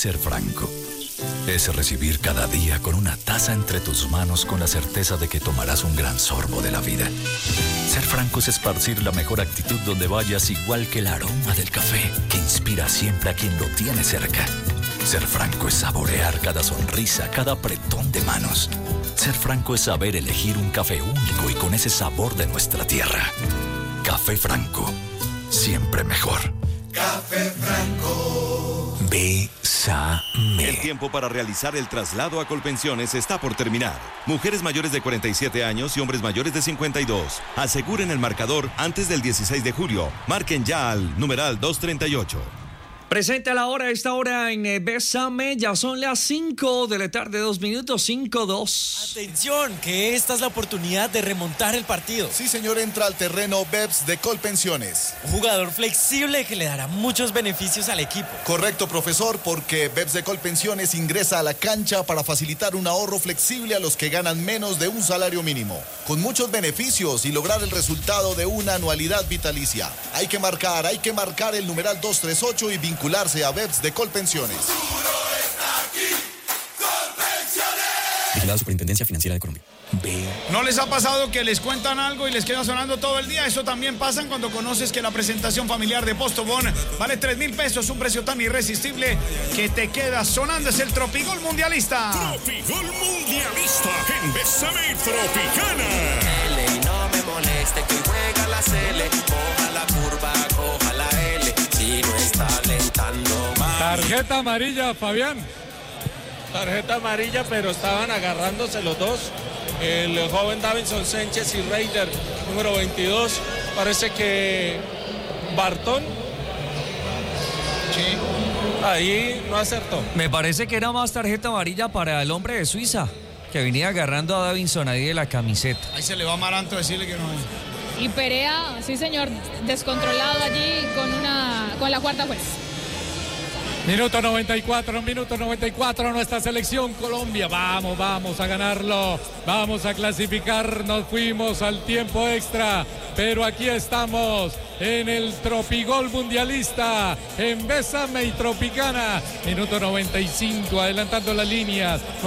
ser franco. Es recibir cada día con una taza entre tus manos con la certeza de que tomarás un gran sorbo de la vida. Ser franco es esparcir la mejor actitud donde vayas, igual que el aroma del café, que inspira siempre a quien lo tiene cerca. Ser franco es saborear cada sonrisa, cada apretón de manos. Ser franco es saber elegir un café único y con ese sabor de nuestra tierra. Café Franco, siempre mejor. Café Franco. Bésame. El tiempo para realizar el traslado a Colpensiones está por terminar. Mujeres mayores de 47 años y hombres mayores de 52. Aseguren el marcador antes del 16 de julio. Marquen ya al numeral 238. Presente a la hora, esta hora en Bésame, ya son las 5 de la tarde, 2 minutos, 5-2. Atención, que esta es la oportunidad de remontar el partido. Sí, señor, entra al terreno BEPS de Colpensiones. Un jugador flexible que le dará muchos beneficios al equipo. Correcto, profesor, porque BEPS de Colpensiones ingresa a la cancha para facilitar un ahorro flexible a los que ganan menos de un salario mínimo, con muchos beneficios y lograr el resultado de una anualidad vitalicia. Hay que marcar el numeral 238 y vincularse a BEPS de Colpensiones. Vigilado Superintendencia Financiera de Colombia. ¿No les ha pasado que les cuentan algo y les queda sonando todo el día? Eso también pasa cuando conoces que la presentación familiar de Postobón vale 3.000 pesos, un precio tan irresistible que te queda sonando. Es el Tropigol Mundialista. Tropigol Mundialista en Bésame Tropicana. L y no me moleste que hoy juega la L. Coja la curva, coja la L. Si no está alentando más. Tarjeta amarilla, Fabián. Tarjeta amarilla, pero estaban agarrándose los dos. El joven Davinson Sánchez y Reider, número 22. Parece que Bartón. Sí. Ahí no acertó. Me parece que era más tarjeta amarilla para el hombre de Suiza, que venía agarrando a Davinson ahí de la camiseta. Ahí se le va a Amaranto decirle que no es. Y Perea, sí señor, descontrolado allí con la cuarta juez. Minuto 94, nuestra selección Colombia. Vamos a ganarlo, vamos a clasificar, nos fuimos al tiempo extra, pero aquí estamos en el Tropigol Mundialista, en Bésame y Tropicana. Minuto 95, adelantando las líneas.